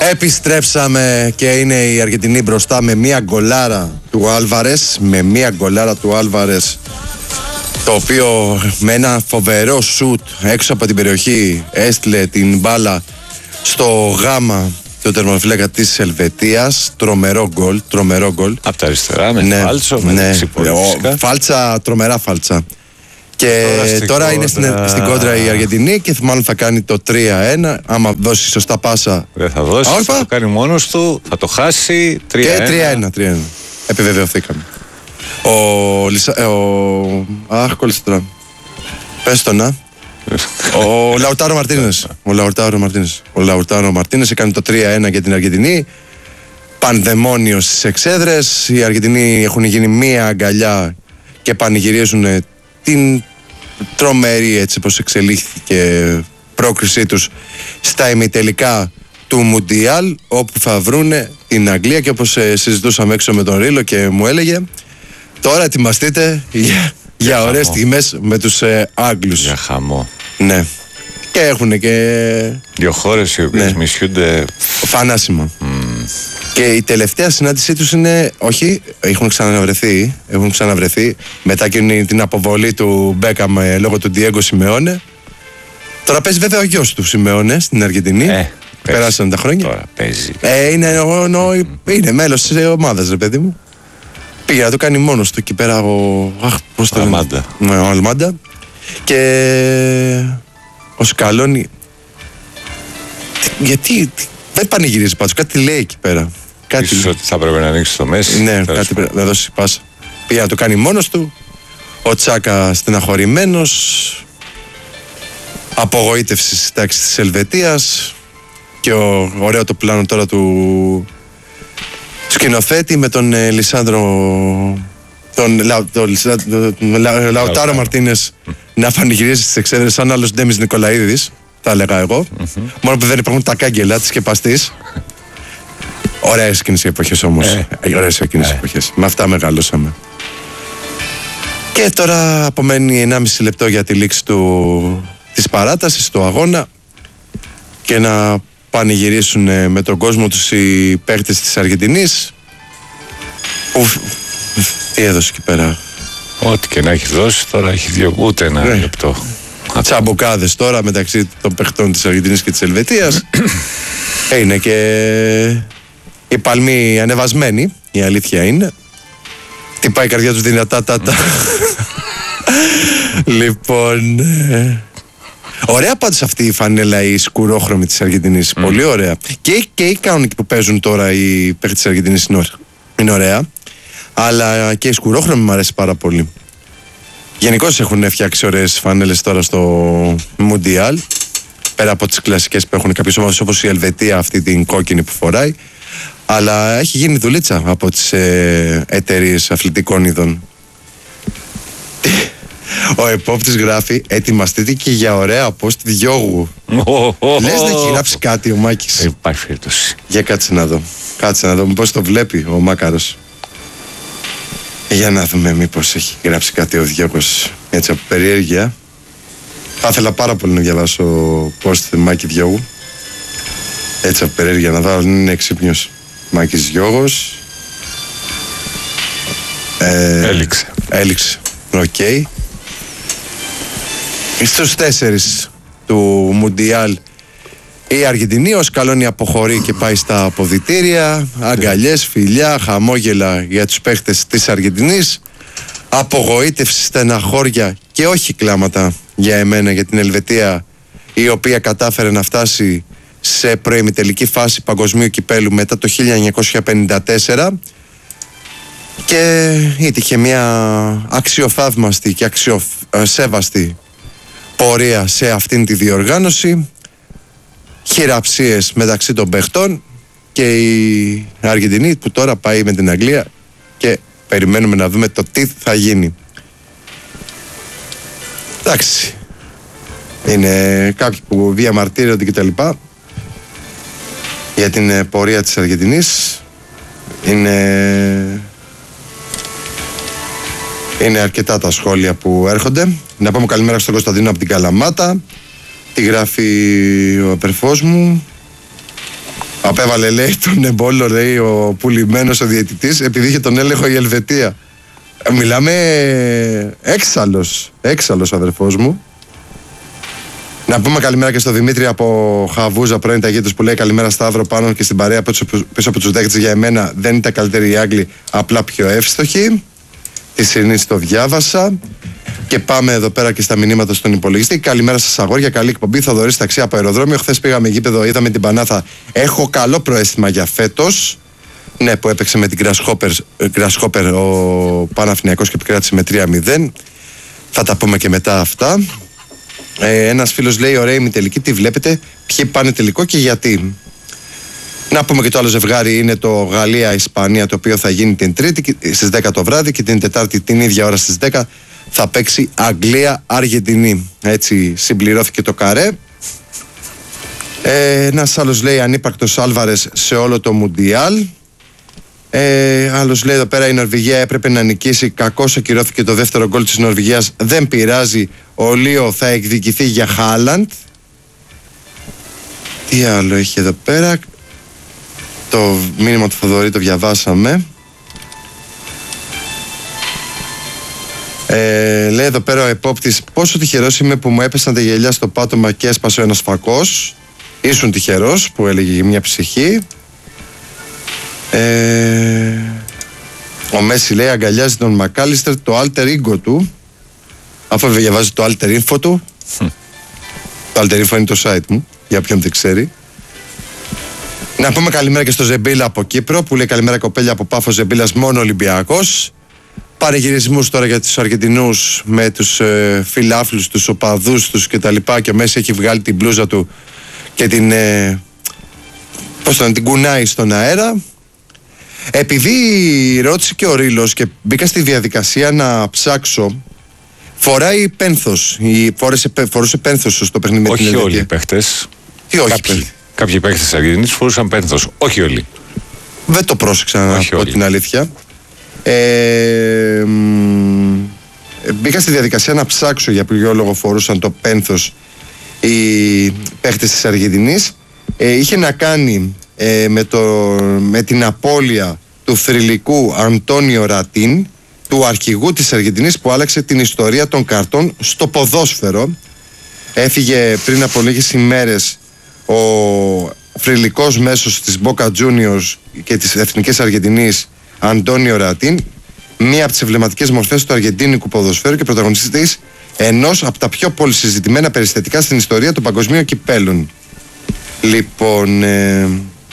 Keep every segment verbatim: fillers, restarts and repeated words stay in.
Επιστρέψαμε και είναι η Αργεντινή μπροστά με μία γκολάρα του Άλβαρες. Με μία γκολάρα του Άλβαρες, το οποίο με ένα φοβερό σουτ έξω από την περιοχή έστειλε την μπάλα στο γάμα του τερματοφύλακα της Ελβετίας. Τρομερό γκολ, τρομερό γκολ. Από τα αριστερά με ναι, φάλτσο, με ναι, ναι. Φάλτσα, τρομερά φάλτσα. Και τώρα, τώρα είναι στην, στην κόντρα η Αργεντινή και μάλλον θα κάνει το τρία ένα. Άμα δώσει σωστά πάσα. Δεν θα δώσει, Όρπα. Θα το κάνει μόνος του, θα το χάσει. τρία ένα. Και τρία ένα. Επιβεβαιωθήκαμε. Ο. Λισα, ο αχ, κόλλησε τώρα. Πες το να. Ο Λαουτάρο Μαρτίνες. Ο Λαουτάρο Μαρτίνες. Ο Λαουτάρο Μαρτίνες έκανε το τρία ένα για την Αργεντινή. Πανδαιμόνιο στις εξέδρες. Οι Αργεντινοί έχουν γίνει μία αγκαλιά και πανηγυρίζουν την τρομερή, έτσι πως εξελίχθηκε, πρόκρισή τους στα ημιτελικά του Μουντιάλ, όπου θα βρούνε την Αγγλία. Και όπως ε, συζητούσαμε έξω με τον Ρίλο και μου έλεγε, τώρα ετοιμαστείτε για, για, για ωραίες στιγμές με τους ε, Άγγλους. Για χαμό. Ναι. Και έχουν και δύο χώρες οι οποίες ναι. μισιούνται φανάσιμα. Mm. Και η τελευταία συνάντησή τους είναι, όχι, έχουν ξαναβρεθεί, έχουν ξαναβρεθεί μετά και την αποβολή του Μπέκαμ λόγω του Ντιέγκο Σιμεώνε. Τώρα παίζει βέβαια ο γιος του Σιμεώνε στην Αργεντινή. Ε, Περάσαν τα χρόνια. Τώρα παίζει. Ε, είναι, ο, ο, είναι μέλος της ομάδας, ρε παιδί μου. Πήγε να το κάνει μόνος του εκεί πέρα ο. Αχ, πώς το λένε. Αλμάντα. Ναι, ο Αλμάντα. Και ο Σκαλόνι. Γιατί δεν πανηγυρίζει πάντως, κάτι λέει εκεί πέρα. Κάτι... Ίσως ότι θα πρέπει να ανοίξει το μέση. Ναι, κάτι πρέπει να δώσει πάσα. Πήγε να το κάνει μόνος του. Ο Τσάκα στεναχωρημένος. Απογοήτευση στη τάξη της Ελβετίας. Και ο, ωραίο το πλάνο τώρα του σκηνοθέτη με τον ε, Λισάνδρο. Τον, Λα, το, τον Λα, Λαουτάρο Μαρτίνες να πανηγυρίζει στις εξέδρες σαν άλλος Ντέμις Νικολαίδης, θα έλεγα εγώ. Mm-hmm. Μόνο που δεν υπάρχουν τα κάγκελα της σκεπαστής. Ωραίες εκείνες οι εποχές όμως. Ε, Ωραίες εκείνες οι ε. εποχές. Με αυτά μεγαλώσαμε. Και τώρα απομένει ενάμιση λεπτό για τη λήξη του, της παράτασης του αγώνα και να πανηγυρίσουν με τον κόσμο τους οι παίκτες της Αργεντινής. Ουφ, τι έδωσε εκεί πέρα. Ό,τι και να έχει δώσει, τώρα έχει δύο, ούτε ένα ναι. λεπτό. Τσαμπουκάδες τώρα μεταξύ των παιχτών της Αργεντινής και της Ελβετίας. Είναι και οι παλμοί ανεβασμένοι, η αλήθεια είναι. Χτυπάει η καρδιά τους δυνατά τα τα. Λοιπόν, ε... ωραία πάντως αυτή η φανέλα, η σκουρόχρωμη της Αργεντινής. Mm. Πολύ ωραία. Και, και οι κανονικοί που παίζουν τώρα οι παίκτες της Αργεντινής είναι, είναι ωραία. Αλλά και η σκουρόχρωμη μου αρέσει πάρα πολύ. Γενικώς έχουν φτιάξει ωραίες φανέλες τώρα στο Μουντιάλ. Πέρα από τις κλασικές που έχουν κάποιες ομάδες όπως η Ελβετία, αυτή την κόκκινη που φοράει. Αλλά έχει γίνει δουλίτσα από τις ε, εταιρείες αθλητικών ειδών. Ο επόπτης γράφει, ετοιμαστείτε και για ωραία post διόγου. Λες να έχει γράψει κάτι ο Μάκης. Υπάρχει περίπτωση. Για κάτσε να δω. Κάτσε να δω μήπως το βλέπει ο Μάκαρος. Για να δούμε μήπως έχει γράψει κάτι ο Διώγος. Έτσι από περιέργεια. Θα ήθελα πάρα πολύ να διαβάσω post Μάκη Διώγου. Έτσι από περιέργεια να δω αν είναι εξύπνιος. Μάκης Διώγος. Ε, έληξε. Έληξε. Οκ. Okay. Στους τέσσερις του Μουντιάλ η Αργεντινή, ο Σκαλόνι αποχωρεί και πάει στα αποδυτήρια. Αγκαλιές, φιλιά, χαμόγελα για τους παίχτες της Αργεντινής. Απογοήτευση, στεναχώρια και όχι κλάματα για εμένα, για την Ελβετία, η οποία κατάφερε να φτάσει σε προημιτελική φάση παγκοσμίου κυπέλου μετά το χίλια εννιακόσια πενήντα τέσσερα και ήτυχε μια αξιοθαύμαστη και αξιοσέβαστη πορεία σε αυτήν τη διοργάνωση. Χειραψίες μεταξύ των παιχτών και η Αργεντινή που τώρα πάει με την Αγγλία και περιμένουμε να δούμε το τι θα γίνει. Εντάξει, είναι κάποιοι που διαμαρτύρονται κτλ. Για την πορεία της Αργεντινής. Είναι Είναι αρκετά τα σχόλια που έρχονται. Να πούμε καλημέρα στον Κωνσταντίνο από την Καλαμάτα. Τη γράφει ο απερφός μου. Απέβαλε, λέει, τον εμπόλο, λέει, ο πουλημένος ο διαιτητής, επειδή είχε τον έλεγχο η Ελβετία. Ε, μιλάμε έξαλλος, έξαλλος ο αδερφός μου. Να πούμε καλημέρα και στο Δημήτρη από Χαβούζα, πρώην ταγίτος, που λέει καλημέρα Σταύρο, πάνω και στην παρέα πίσω από τους δέκτες. Για εμένα δεν ήταν καλύτεροι οι Άγγλοι, απλά πιο εύστοχοι. Τη Συρνής το διάβασα. Και πάμε εδώ πέρα και στα μηνύματα στον υπολογιστή. Καλημέρα σας αγόρια, καλή εκπομπή. Θοδωρής ταξί από αεροδρόμιο. Χθες πήγαμε γήπεδο, είδαμε την Πανάθα. Έχω καλό προαίσθημα για φέτος. Ναι, που έπαιξε με την Grasshopper, Grasshopper ο Παναθηναϊκός και επικράτησε με τρία μηδέν. Θα τα πούμε και μετά αυτά. Ε, ένας φίλος λέει: ωραία ημιτελική, τι βλέπετε, ποιοι πάνε τελικό και γιατί. Να πούμε και το άλλο ζευγάρι είναι το Γαλλία-Ισπανία, το οποίο θα γίνει την Τρίτη στις δέκα το βράδυ, και την Τετάρτη την ίδια ώρα στις δέκα θα παίξει Αγγλία-Αργεντινή. Έτσι συμπληρώθηκε το καρέ. Ε, ένας άλλος λέει: ανύπαρκτος Άλβαρες σε όλο το Μουντιάλ. Ε, άλλος λέει εδώ πέρα: η Νορβηγία έπρεπε να νικήσει, κακώς ακυρώθηκε το δεύτερο γκολ της Νορβηγίας, δεν πειράζει, ο Λίο θα εκδικηθεί για Χάλαντ. Τι άλλο έχει εδώ πέρα? Το μήνυμα του Θοδωρή το διαβάσαμε. Ε, λέει εδώ πέρα ο επόπτης: πόσο τυχερός είμαι που μου έπεσαν τα γυαλιά στο πάτωμα και έσπασε ένας φακός. Ήσουν τυχερός, που έλεγε μια ψυχή. Ε, ο Μέση λέει αγκαλιάζει τον Μακάλιστερ, το alter ego του, αφού διαβάζει το alter info του. Mm. Το alter info είναι το site μου, για όποιον δεν ξέρει. Να πούμε καλημέρα και στο Ζεμπίλα από Κύπρο, που λέει καλημέρα κοπέλια από Πάφο, Ζεμπίλας μόνο Ολυμπιακός. Παρεγυρισμούς τώρα για τους Αργεντινούς με τους ε, φιλάφλους, τους οπαδούς τους κτλ. Και ο Μέση έχει βγάλει την μπλούζα του και την, ε, πώς τον, την κουνάει στον αέρα. Επειδή ρώτησε και ο Ρήλος και μπήκα στη διαδικασία να ψάξω, φοράει πένθος, η, φόρεσε, φορούσε πένθος στο παιχνίδι με την Ελβετία. Όχι όλοι οι παίχτες. Τι όχι? Κάποιοι, κάποιοι παίχτες της Αργεντινής φορούσαν πένθος, όχι όλοι. Δεν το πρόσεξα να πω την αλήθεια. Ε, μ, μπήκα στη διαδικασία να ψάξω για ποιο λόγο φορούσαν το πένθος οι παίχτες της Αργεντινής. Ε, είχε να κάνει ε, με, το, με την απώλεια του θρυλικού Αντώνιο Ρατίν, του αρχηγού της Αργεντινής, που άλλαξε την ιστορία των καρτών στο ποδόσφαιρο. Έφυγε πριν από λίγες ημέρες ο θρυλικός μέσος της Boca Juniors και της Εθνικής Αργεντινής, Αντώνιο Ρατίν, μία από τις εμβληματικές μορφές του αργεντίνικου ποδοσφαίρου και πρωταγωνιστής ενός από τα πιο πολυσυζητημένα περιστατικά στην ιστορία των παγκοσμίων κυπέλων. Λοιπόν, ε,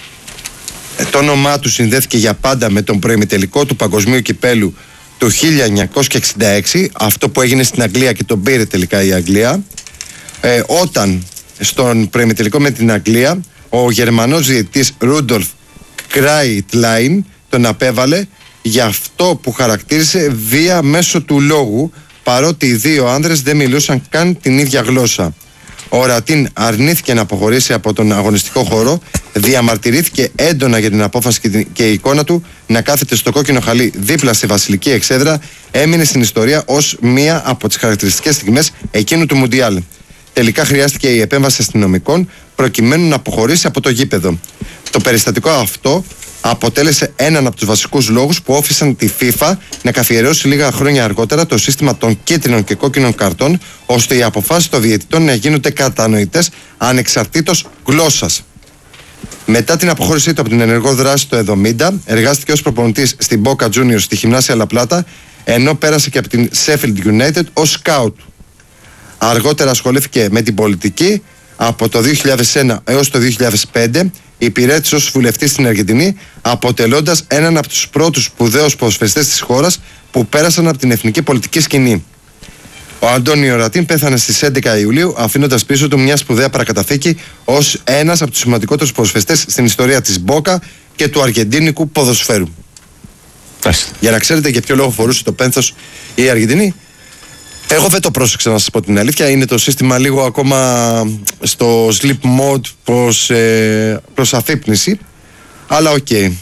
το όνομά του συνδέθηκε για πάντα με τον προημιτελικό του παγκοσμίου κυπέλου του χίλια εννιακόσια εξήντα έξι, αυτό που έγινε στην Αγγλία και τον πήρε τελικά η Αγγλία, ε, όταν στον προημιτελικό με την Αγγλία ο Γερμανός διαιτητής Ρούντολφ Κράιτλάιν τον απέβαλε για αυτό που χαρακτήρισε βία μέσω του λόγου, παρότι οι δύο άνδρες δεν μιλούσαν καν την ίδια γλώσσα. Ο Ρατίν αρνήθηκε να αποχωρήσει από τον αγωνιστικό χώρο, διαμαρτυρήθηκε έντονα για την απόφαση και η εικόνα του να κάθεται στο κόκκινο χαλί δίπλα στη βασιλική εξέδρα έμεινε στην ιστορία ως μία από τις χαρακτηριστικές στιγμές εκείνου του Μουντιάλ. Τελικά χρειάστηκε η επέμβαση αστυνομικών προκειμένου να αποχωρήσει από το γήπεδο. Το περιστατικό αυτό αποτέλεσε έναν από τους βασικούς λόγους που όφησαν τη FIFA να καθιερώσει λίγα χρόνια αργότερα το σύστημα των κίτρινων και κόκκινων καρτών, ώστε οι αποφάσεις των διαιτητών να γίνονται κατανοητές ανεξαρτήτως γλώσσας. Μετά την αποχώρησή του από την ενεργό δράση το εβδομήντα, εργάστηκε ως προπονητής στην Boca Juniors στη Γυμνάσια Λαπλάτα, ενώ πέρασε και από την Sheffield United ως scout. Αργότερα ασχολήθηκε με την πολιτική. Από το δύο χιλιάδες ένα έως το δύο χιλιάδες πέντε υπηρέτησε ως βουλευτής στην Αργεντινή, αποτελώντας έναν από τους πρώτους σπουδαίους ποδοσφαιριστές της χώρας που πέρασαν από την εθνική πολιτική σκηνή. Ο Αντώνιο Ρατίν πέθανε στις έντεκα Ιουλίου, αφήνοντας πίσω του μια σπουδαία παρακαταθήκη ως ένας από τους σημαντικότερους ποδοσφαιριστές στην ιστορία της Μπόκα και του αργεντίνικου ποδοσφαίρου. Άς. Για να ξέρετε για ποιο λόγο φορούσε το πένθος η Αργεντινή. Εγώ δεν το πρόσεξα, να σας πω την αλήθεια. Είναι το σύστημα λίγο ακόμα στο sleep mode προς, ε, προς αφύπνιση. Αλλά οκ. Okay.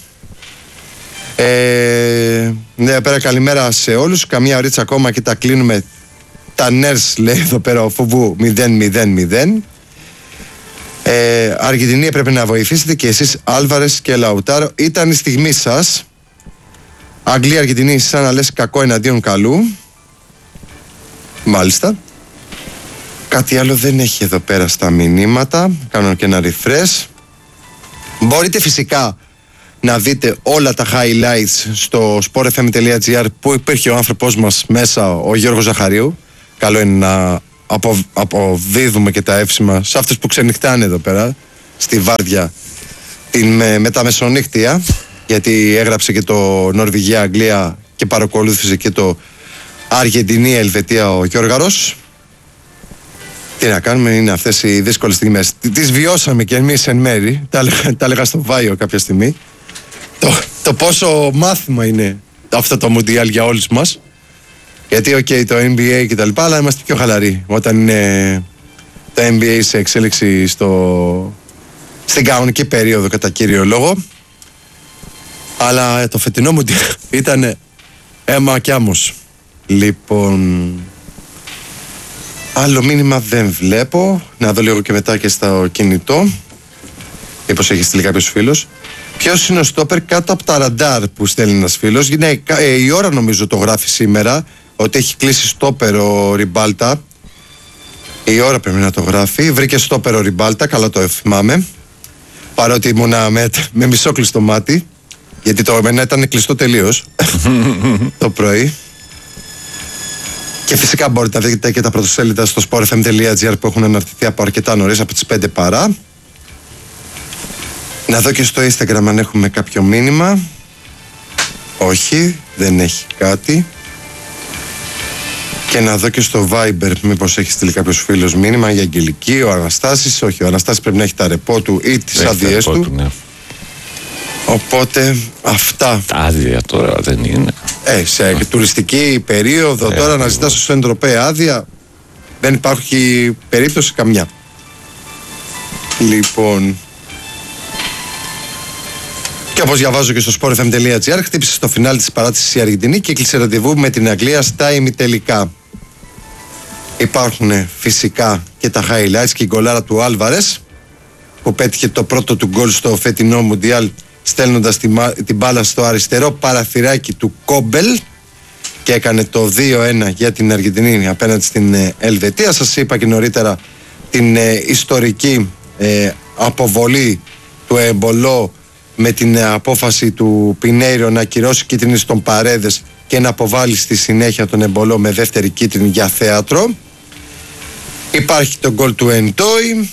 Ε, ναι, πέρα καλημέρα σε όλους. Καμία ωρίτσα ακόμα και τα κλείνουμε. Τα νερς λέει εδώ πέρα ο Φοβού μηδέν μηδέν μηδέν. Ε, Αργεντινή έπρεπε να βοηθήσετε και εσείς Άλβαρες και Λαουτάρο. Ήταν η στιγμή σας. Αγγλία, Αργεντινή, σαν να λες κακό εναντίον καλού. Μάλιστα. Κάτι άλλο δεν έχει εδώ πέρα στα μηνύματα. Κάνω και ένα refresh. Μπορείτε φυσικά να δείτε όλα τα highlights στο sportfm.gr που υπήρχε ο άνθρωπός μας μέσα, ο Γιώργος Ζαχαρίου. Καλό είναι να απο, αποδίδουμε και τα εύσημα σε αυτούς που ξενυχτάνε εδώ πέρα στη Βάρδια την, με, με τα μεσονύχτια, γιατί έγραψε και το Νορβηγία-Αγγλία και παρακολούθησε και το Αργεντινή-Ελβετία ο Γιώργαρος. Τι να κάνουμε, είναι αυτές οι δύσκολες στιγμές. Τις βιώσαμε και εμείς εν μέρη. Τα, τα έλεγα στο Βάιο κάποια στιγμή. Το, το πόσο μάθημα είναι αυτό το Μουντιάλ για όλους μας. Γιατί, οκ, okay, το N B A και τα λοιπά, αλλά είμαστε πιο χαλαροί όταν είναι το N B A σε εξέλιξη στο, στην κανονική περίοδο κατά κύριο λόγο. Αλλά το φετινό Μουντιάλ ήταν αίμα κι άμμος. Λοιπόν, άλλο μήνυμα δεν βλέπω. Να δω λίγο και μετά και στο κινητό. Μήπως έχει στείλει κάποιος φίλος. Ποιος είναι ο στόπερ κάτω από τα ραντάρ που στέλνει ένας φίλος. Ναι, η ώρα νομίζω το γράφει σήμερα ότι έχει κλείσει στόπερ ο Ριμπάλτα. Η ώρα πρέπει να το γράφει. Βρήκε στόπερ ο Ριμπάλτα, καλά το θυμάμαι. Παρότι ήμουνα με, με μισό κλειστό μάτι. Γιατί το εμένα ήταν κλειστό τελείως το πρωί. Και φυσικά μπορείτε να δείτε και τα πρωτοσέλιδα στο sportfm.gr που έχουν αναρτηθεί από αρκετά νωρίς, από τις πέντε παρά. Να δω και στο Instagram αν έχουμε κάποιο μήνυμα. Όχι, δεν έχει κάτι. Και να δω και στο Viber μήπως έχει στείλει κάποιος φίλος μήνυμα για Αγγελική, ο Αναστάσης. Όχι, ο Αναστάσης πρέπει να έχει τα ρεπό του ή τις άδειές του, του ναι. Οπότε αυτά. Τα άδεια τώρα δεν είναι. Ε, σε ah. τουριστική περίοδο ε, τώρα να ζητάς στο Σεντροπέ άδεια δεν υπάρχει περίπτωση καμιά. Λοιπόν, και όπως διαβάζω και στο sportfm.gr, χτύπησε στο φινάλι της παράτησης η Αργεντινή και έκλεισε ραντεβού με την Αγγλία στα ημιτελικά. Υπάρχουν φυσικά και τα highlights και η γκολάρα του Άλβαρες που πέτυχε το πρώτο του γκολ στο φετινό Μουντιάλ στέλνοντας την, την μπάλα στο αριστερό παραθυράκι του Κόμπελ και έκανε το δύο ένα για την Αργεντινή απέναντι στην ε, Ελβετία. Σας είπα και νωρίτερα την ε, ιστορική ε, αποβολή του Εμπολό με την ε, απόφαση του Πινέιρο να ακυρώσει κίτρινη στον Παρέδες και να αποβάλει στη συνέχεια τον Εμπολό με δεύτερη κίτρινη για θέατρο. Υπάρχει το γκολ του Εντόι.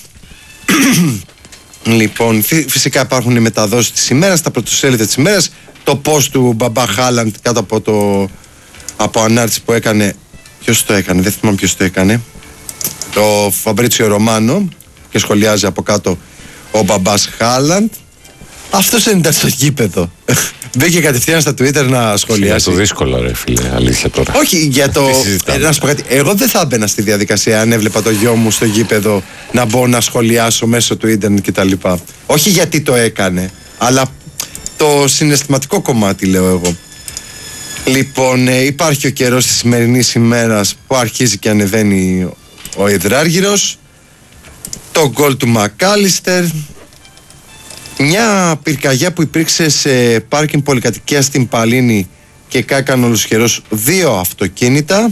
Λοιπόν, φυσικά υπάρχουν οι μεταδόσεις της ημέρας, τα πρωτοσέλιδα της ημέρας, το post του Μπαμπά Χάλαντ κάτω από το από ανάρτηση που έκανε. Ποιος το έκανε, δεν θυμάμαι ποιος το έκανε. Το Φαμπρίτσιο Ρωμάνο και σχολιάζει από κάτω ο Μπαμπάς Χάλαντ. Αυτός δεν ήταν στο γήπεδο. Μπήκε κατευθείαν στα Twitter να σχολιάσει. Για το δύσκολο, ρε φίλε, αλήθεια τώρα. Όχι, για το. ε, να σου πω κάτι. Εγώ δεν θα έμπαινα στη διαδικασία αν έβλεπα το γιο μου στο γήπεδο να μπω να σχολιάσω μέσω του ίντερνετ κτλ. Όχι γιατί το έκανε, αλλά το συναισθηματικό κομμάτι, λέω εγώ. Λοιπόν, ε, υπάρχει ο καιρός της σημερινής ημέρας που αρχίζει και ανεβαίνει ο υδράργυρος. Το γκολ του Μακάλιστερ. Μια πυρκαγιά που υπήρξε σε πάρκινγκ πολυκατοικία στην Παλίνη και κάκαν ολοσχερός δύο αυτοκίνητα.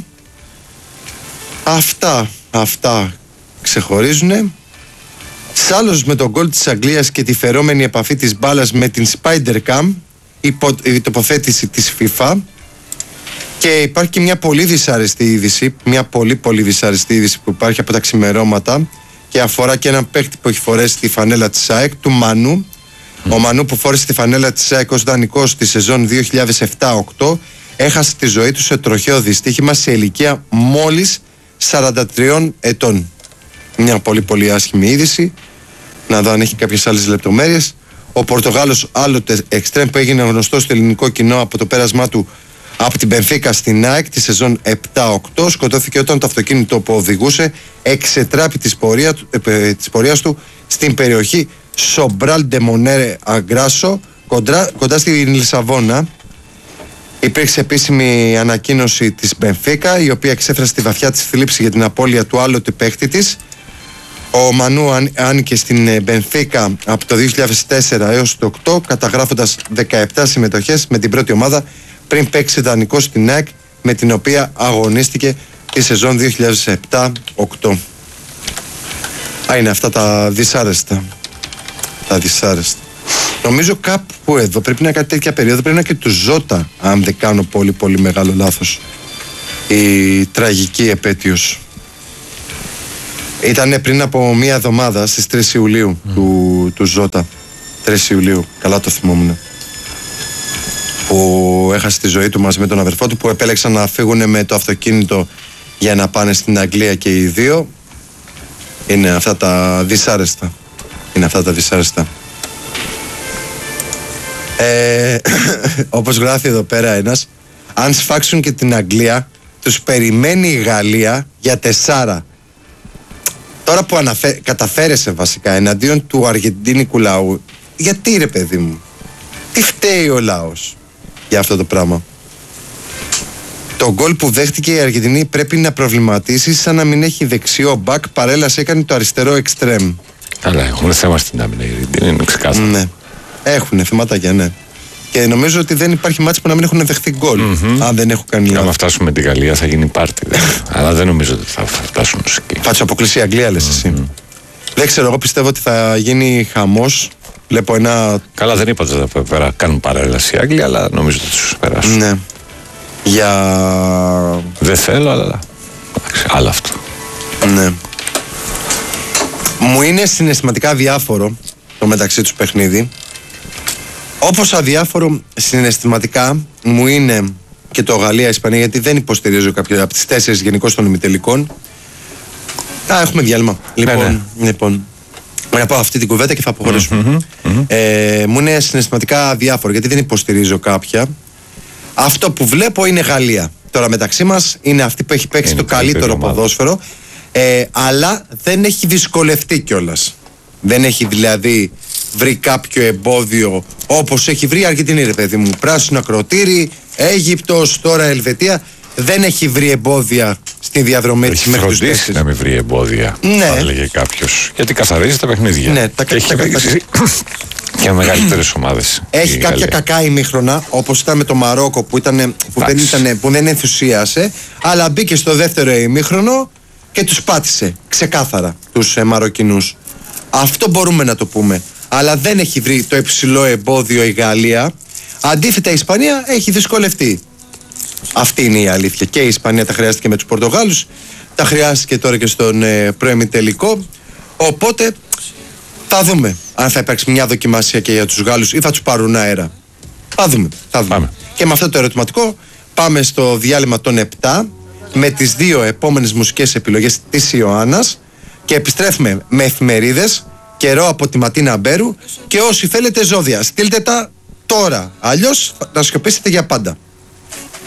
Αυτά, αυτά ξεχωρίζουνε. Σάλος με τον γκολ της Αγγλίας και τη φερόμενη επαφή της μπάλας με την Spider Cam, υπο, η τοποθέτηση της FIFA. Και υπάρχει και μια πολύ δυσάρεστη είδηση, μια πολύ πολύ δυσάρεστη είδηση που υπάρχει από τα ξημερώματα και αφορά και έναν παίκτη που έχει φορέσει τη φανέλα της ΑΕΚ, του Μανού. Mm. Ο Μανού που φόρεσε τη φανέλα της ΑΕΚ ως δανεικός στη σεζόν δύο χιλιάδες επτά οκτώ έχασε τη ζωή του σε τροχαίο δυστύχημα σε ηλικία μόλις σαράντα τριών ετών. Μια πολύ πολύ άσχημη είδηση. Να δω αν έχει κάποιες άλλες λεπτομέρειες. Ο Πορτογάλος άλλοτε εξτρέμ που έγινε γνωστό στο ελληνικό κοινό από το πέρασμά του από την Μπενφίκα στην ΑΕΚ τη σεζόν επτά οκτώ σκοτώθηκε όταν το αυτοκίνητο που οδηγούσε εξετράπη της, πορεία, ε, της πορείας του στην περιοχή Σομπράλ ντε Μονέρε Αγκράσο κοντά, κοντά στη Λισαβόνα. Υπήρξε επίσημη ανακοίνωση της Μπενφίκα, η οποία εξέφρασε τη βαθιά της θλίψη για την απώλεια του άλλοτε παίχτη της. Ο Μανού άνοικε στην Μπενφίκα από το δύο χιλιάδες τέσσερα έως το οκτώ, καταγράφοντας δεκαεπτά συμμετοχές με την πρώτη ομάδα, πριν παίξει δανεικό στην ΑΕΚ, με την οποία αγωνίστηκε τη σεζόν δύο χιλιάδες επτά οκτώ. Α, είναι αυτά τα δυσάρεστα. Τα δυσάρεστα. Νομίζω κάπου εδώ πρέπει να είναι κάτι τέτοια περίοδο, πρέπει να είναι και του Ζώτα, αν δεν κάνω πολύ πολύ μεγάλο λάθος, η τραγική επέτειος. Ήταν πριν από μία εβδομάδα, στις τρεις Ιουλίου, mm. του, του Ζώτα. τρεις Ιουλίου, καλά το θυμόμουν. Που έχασε τη ζωή του μαζί με τον αδερφό του, που επέλεξαν να φύγουν με το αυτοκίνητο για να πάνε στην Αγγλία και οι δύο. Είναι αυτά τα δυσάρεστα. Είναι αυτά τα δυσάρεστα. Ε, όπως γράφει εδώ πέρα ένας, αν σφάξουν και την Αγγλία, τους περιμένει η Γαλλία για τεσσάρα. Τώρα που αναφέ... καταφέρεσαι βασικά εναντίον του αργεντίνικου λαού, γιατί ρε παιδί μου, τι φταίει ο λαός για αυτό το πράγμα? Το γκολ που δέχτηκε η Αργεντινή πρέπει να προβληματίσει, σαν να μην έχει δεξιό μπακ, παρέλαση έκανε το αριστερό εξτρέμ. Καλά, έχουν θέμα στην άμυνα, είναι ξεκάθαρο. Ναι, έχουν θεματάκια, ναι. Και νομίζω ότι δεν υπάρχει μάτς που να μην έχουν δεχθεί γκολ. Mm-hmm. Αν δεν έχω κάνει λάθος. Αν φτάσουμε με τη Γαλλία θα γίνει πάρτι. Αλλά δεν νομίζω ότι θα φτάσουν εκεί. Θα του αποκλείσει η Αγγλία, λες εσύ. Mm-hmm. Δεν ξέρω, εγώ πιστεύω ότι θα γίνει χαμός. Βλέπω ένα. Καλά, δεν είπα ότι θα κάνουν παρέλαση οι Άγγλοι, αλλά νομίζω ότι θα τους περάσουν. Ναι. Για. Δεν θέλω, αλλά. Άλλο αυτό. Ναι. Μου είναι συναισθηματικά αδιάφορο το μεταξύ τους παιχνίδι. Όπως αδιάφορο συναισθηματικά μου είναι και το Γαλλία-Ισπανία, γιατί δεν υποστηρίζω κάποιο από τις τέσσερις γενικώς των ημιτελικών. Α, έχουμε διάλειμμα. Λοιπόν, ναι, ναι. λοιπόν να πάω αυτή την κουβέντα και θα αποχωρήσουμε. Mm-hmm, mm-hmm. Ε, μου είναι συναισθηματικά αδιάφορο, γιατί δεν υποστηρίζω κάποια. Αυτό που βλέπω είναι Γαλλία. Τώρα μεταξύ μας είναι αυτή που έχει παίξει είναι το καλύτερο ποδόσφαιρο, ε, αλλά δεν έχει δυσκολευτεί κιόλας. Δεν έχει δηλαδή βρει κάποιο εμπόδιο όπως έχει βρει η Αργεντινή, ρε παιδί μου. Πράσινο ακροτήρι, Αίγυπτος, τώρα Ελβετία. Δεν έχει βρει εμπόδια στη διαδρομή της μέχρι τους τέσσερις. Να μην βρει εμπόδια, ναι. θα έλεγε κάποιος. Γιατί καθαρίζει τα παιχνίδια. Ναι, τα και έχει παίξει και μεγαλύτερες ομάδες. Έχει κάποια Γαλλία. Κακά ημίχρονα, όπως ήταν με το Μαρόκο που, ήταν, που, δεν, ήταν, που δεν ενθουσίασε, αλλά μπήκε στο δεύτερο ημίχρονο και τους πάτησε ξεκάθαρα τους ε, Μαροκινούς. Αυτό μπορούμε να το πούμε. Αλλά δεν έχει βρει το υψηλό εμπόδιο η Γαλλία. Αντίθετα η Ισπανία έχει δυσκολευτεί. Αυτή είναι η αλήθεια. Και η Ισπανία τα χρειάστηκε με τους Πορτογάλους, τα χρειάστηκε τώρα και στον ε, προημιτελικό. Οπότε θα δούμε αν θα υπάρξει μια δοκιμασία και για τους Γάλλους ή θα τους πάρουν αέρα. Θα δούμε. Θα δούμε. Πάμε. Και με αυτό το ερωτηματικό πάμε στο διάλειμμα των επτά με τις δύο επόμενες μουσικές επιλογές της Ιωάννας και επιστρέφουμε με εφημερίδες, καιρό από τη Ματίνα Μπέρου και όσοι θέλετε ζώδια στείλτε τα τώρα, αλλιώς να σιωπήσετε για πάντα.